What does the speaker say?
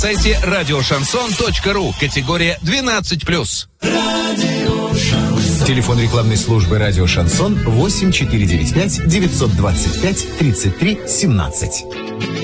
сайте радиошансон.ру. Категория 12+. Телефон рекламной службы «Радио Шансон» 8495 925 33 17.